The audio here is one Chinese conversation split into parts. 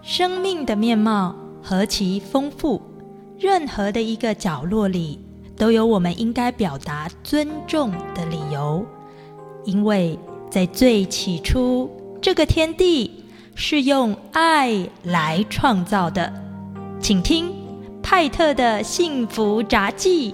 生命的面貌何其丰富，任何的一个角落里都有我们应该表达尊重的理由。因为在最起初，这个天地是用爱来创造的。请听派特的幸福杂记。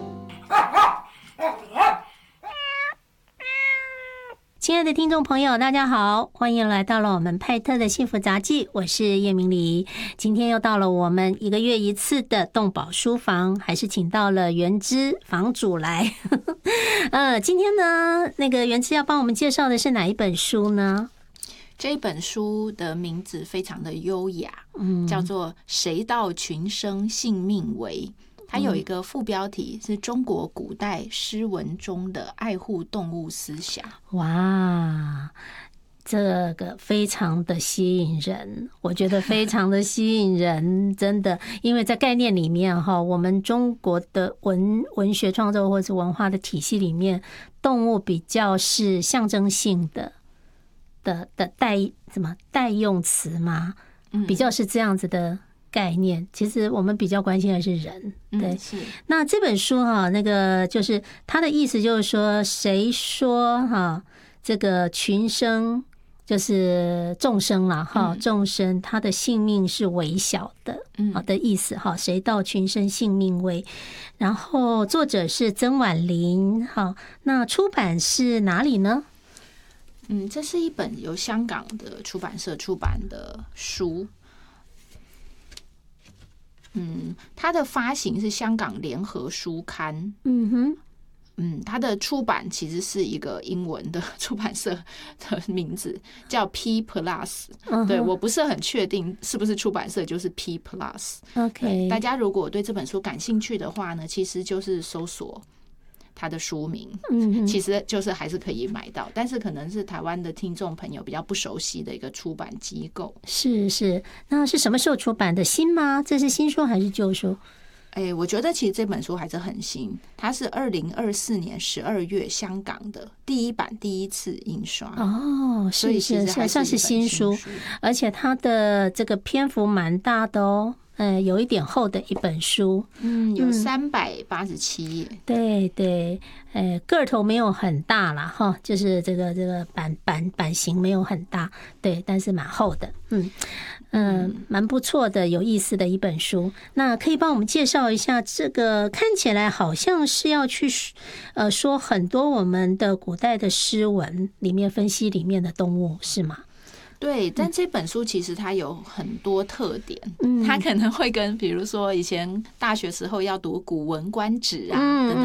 亲爱的听众朋友，大家好，欢迎来到了我们派特的幸福杂记，我是叶明黎。今天又到了我们1个月1次的动保书房，还是请到了元之房主来。今天呢，那个元之要帮我们介绍的是哪一本书呢？ 这本书的名字非常的优雅，叫做《谁道群生性命微》。它有一个副标题是中国古代诗文中的爱护动物思想。 哇，这个非常的吸引人，我觉得非常的吸引人，真的，因为在概念里面我们中国的文学创作或是文化的体系里面，动物比较是象征性的代用词嘛，比较是这样子的概念。其实我们比较关心的是人，对。那这本书那个就是它的意思就是说，谁说这个群生就是众生啦众生他的性命是微小的的意思谁道群生性命微。然后作者是曾婉玲那出版是哪里呢？ 这是一本由香港的出版社出版的书。它的发行是香港联合书刊。它的出版其实是一个英文的出版社的名字，叫 P Plus。对，我不是很确定是不是出版社就是 P Plus。OK， 大家如果对这本书感兴趣的话呢，其实就是搜索它的书名，其实就是还是可以买到，但是可能是台湾的听众朋友比较不熟悉的一个出版机构。 是，那是什么时候出版的？新吗？这是新书还是旧书？ 我觉得其实这本书还是很新，它是2024年12月香港的第一版第一次印刷。 所以其实还算是新书，而且它的这个篇幅蛮大的哦。有一点厚的一本书， 有387页。对， 个头没有很大啦就是这个版型没有很大，对，但是蛮厚的，蛮不错的，有意思的一本书。那可以帮我们介绍一下这个？看起来好像是要去说很多我们的古代的诗文里面分析里面的动物，是吗？ 对，但这本书其实它有很多特点，它可能会跟比如说以前大学时候要读《古文观止》啊等等